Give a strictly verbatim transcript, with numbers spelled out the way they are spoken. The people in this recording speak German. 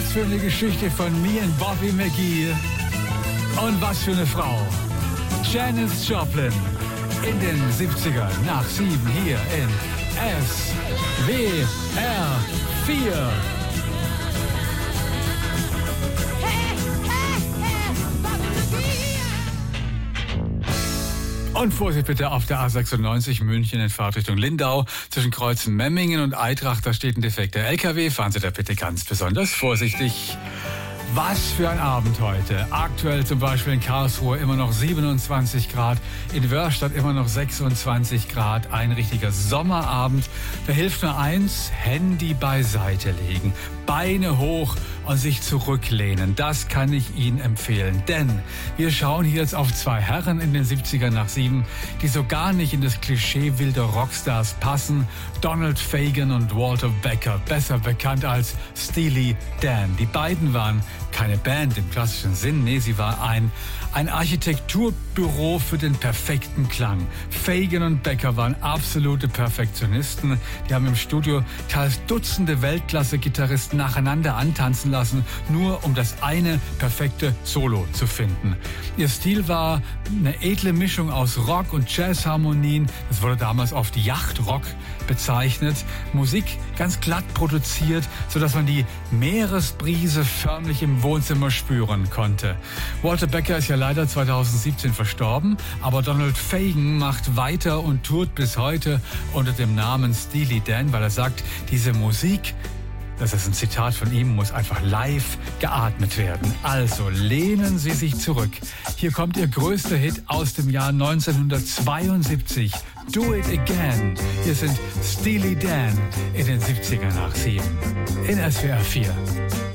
für eine Geschichte von me und Bobby McGee. Und was für eine Frau. Janis Joplin in den siebzigern nach sieben hier in S W R vier. Und Vorsicht bitte auf der A sechsundneunzig München in Fahrtrichtung Lindau. Zwischen Kreuzen Memmingen und Eitrach, da steht ein defekter L K W. Fahren Sie da bitte ganz besonders vorsichtig. Was für ein Abend heute. Aktuell zum Beispiel in Karlsruhe immer noch siebenundzwanzig Grad, in Wörstadt immer noch sechsundzwanzig Grad. Ein richtiger Sommerabend. Da hilft nur eins, Handy beiseite legen, Beine hoch und sich zurücklehnen. Das kann ich Ihnen empfehlen. Denn wir schauen hier jetzt auf zwei Herren in den siebzigern nach sieben, die so gar nicht in das Klischee wilder Rockstars passen. Donald Fagen und Walter Becker, besser bekannt als Steely Dan. Die beiden waren keine Band im klassischen Sinn, nee, sie war ein, ein Architekturbüro für den perfekten Klang. Fagen und Becker waren absolute Perfektionisten. Die haben im Studio teils Dutzende Weltklasse-Gitarristen nacheinander antanzen lassen, nur um das eine perfekte Solo zu finden. Ihr Stil war eine edle Mischung aus Rock- und Jazzharmonien. Das wurde damals oft Yachtrock bezeichnet. Musik ganz glatt produziert, sodass man die Meeresbrise förmlich im Wohnzimmer spüren konnte. Walter Becker ist ja leider zweitausendsiebzehn verstorben, aber Donald Fagen macht weiter und tourt bis heute unter dem Namen Steely Dan, weil er sagt, diese Musik, das ist ein Zitat von ihm, muss einfach live geatmet werden. Also lehnen Sie sich zurück. Hier kommt Ihr größter Hit aus dem Jahr neunzehnhundertzweiundsiebzig. Do It Again. Hier sind Steely Dan in den siebzigern nach sieben. In S W R vier.